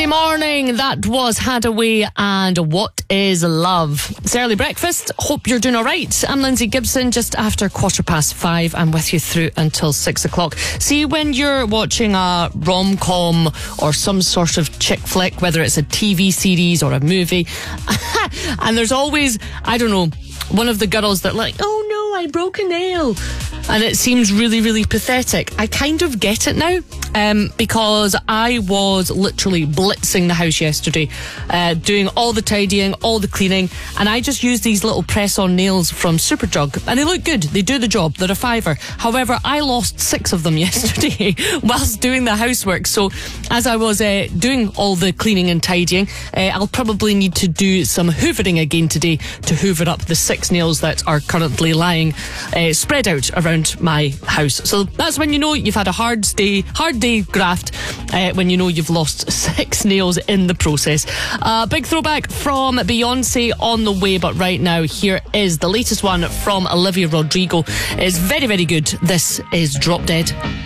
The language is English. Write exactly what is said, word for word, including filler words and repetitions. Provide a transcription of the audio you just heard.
Tuesday morning, that was Hadaway and What Is Love. It's early breakfast. Hope you're doing all right. I'm Lindsay Gibson, just after quarter past five. I'm with you through until six o'clock. See, when you're watching a rom-com or some sort of chick flick, whether it's a T V series or a movie, and there's always, I don't know, one of the girls that like, oh no, I broke a nail. And it seems really, really pathetic. I kind of get it now, um, because I was literally blitzing the house yesterday, uh, doing all the tidying, all the cleaning, and I just used these little press-on nails from Superdrug, and they look good. They do the job. They're a fiver. However, I lost six of them yesterday whilst doing the housework. So as I was uh, doing all the cleaning and tidying, uh, I'll probably need to do some hoovering again today to hoover up the six nails that are currently lying uh, spread out around my house. So that's when you know you've had a hard day, hard day graft, uh, when you know you've lost six nails in the process. Uh, big throwback from Beyonce on the way, but right now here is the latest one from Olivia Rodrigo. It's very, very good. This is Drop Dead.